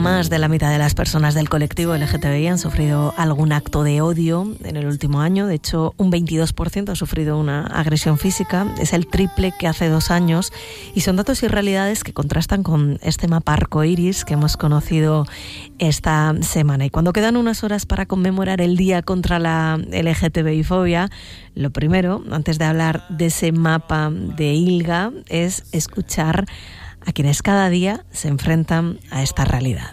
Más de la mitad de las personas del colectivo LGTBI han sufrido algún acto de odio en el último año. De hecho, un 22% ha sufrido una agresión física. Es el triple que hace 2 años. Y son datos y realidades que contrastan con este mapa arcoíris que hemos conocido esta semana. Y cuando quedan unas horas para conmemorar el Día contra la LGTBI-fobia, lo primero, antes de hablar de ese mapa de ILGA, es escuchar a quienes cada día se enfrentan a esta realidad.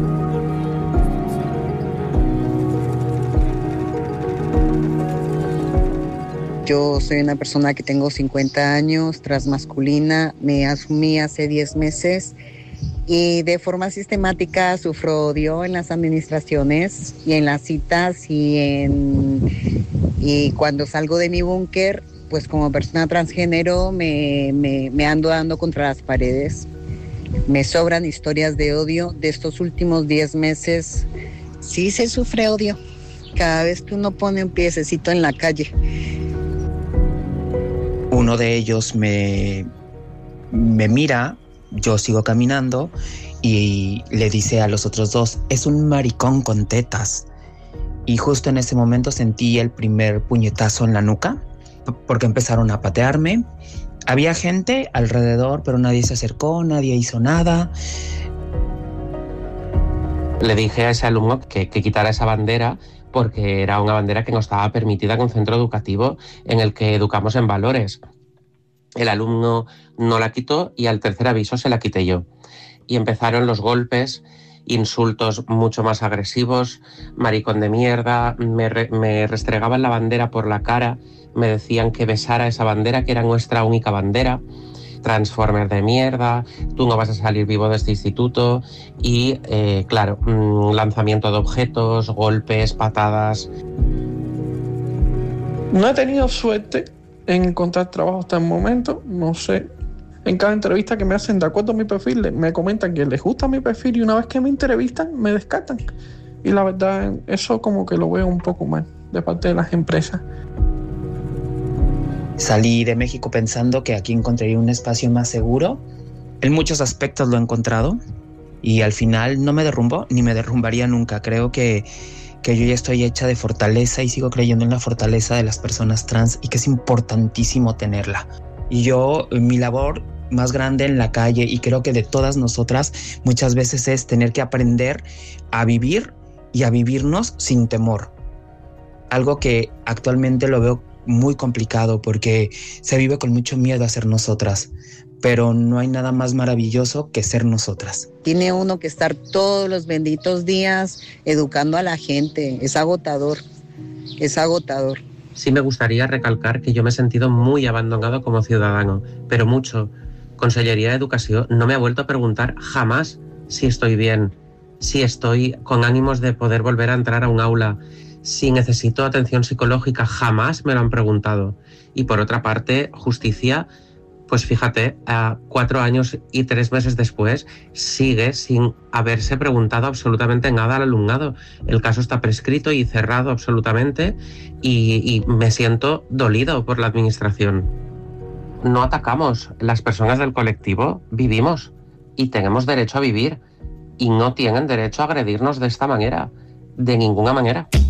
Yo soy una persona que tengo 50 años, transmasculina, me asumí hace 10 meses y de forma sistemática sufro odio en las administraciones y en las citas y cuando salgo de mi búnker, pues como persona transgénero me ando dando contra las paredes. Me sobran historias de odio de estos últimos 10 meses. Sí se sufre odio cada vez que uno pone un piececito en la calle. Uno de ellos me mira, yo sigo caminando y le dice a los otros 2, es un maricón con tetas. Y justo en ese momento sentí el primer puñetazo en la nuca, porque empezaron a patearme. Había gente alrededor, pero nadie se acercó, nadie hizo nada. Le dije a ese alumno que quitara esa bandera porque era una bandera que no estaba permitida en un centro educativo en el que educamos en valores. El alumno no la quitó y al tercer aviso se la quité yo. Y empezaron los golpes, insultos mucho más agresivos, maricón de mierda, me restregaban la bandera por la cara, me decían que besara esa bandera, que era nuestra única bandera, transformer de mierda, tú no vas a salir vivo de este instituto y, lanzamiento de objetos, golpes, patadas. No he tenido suerte en encontrar trabajo hasta el momento, no sé. En cada entrevista que me hacen de acuerdo a mi perfil, me comentan que les gusta mi perfil y una vez que me entrevistan, me descartan. Y la verdad, eso como que lo veo un poco mal de parte de las empresas. Salí de México pensando que aquí encontraría un espacio más seguro. En muchos aspectos lo he encontrado y al final no me derrumbó ni me derrumbaría nunca. Creo que yo ya estoy hecha de fortaleza y sigo creyendo en la fortaleza de las personas trans y que es importantísimo tenerla. Y yo, mi labor más grande en la calle y creo que de todas nosotras muchas veces es tener que aprender a vivir y a vivirnos sin temor. Algo que actualmente lo veo muy complicado porque se vive con mucho miedo a ser nosotras, pero no hay nada más maravilloso que ser nosotras. Tiene uno que estar todos los benditos días educando a la gente, es agotador, es agotador. Sí me gustaría recalcar que yo me he sentido muy abandonado como ciudadano, pero mucho. Consellería de Educación no me ha vuelto a preguntar jamás si estoy bien, si estoy con ánimos de poder volver a entrar a un aula, si necesito atención psicológica, jamás me lo han preguntado. Y por otra parte, justicia, pues fíjate, 4 años y 3 meses después, sigue sin haberse preguntado absolutamente nada al alumnado. El caso está prescrito y cerrado absolutamente y me siento dolido por la administración. No atacamos, las personas del colectivo vivimos y tenemos derecho a vivir y no tienen derecho a agredirnos de esta manera, de ninguna manera.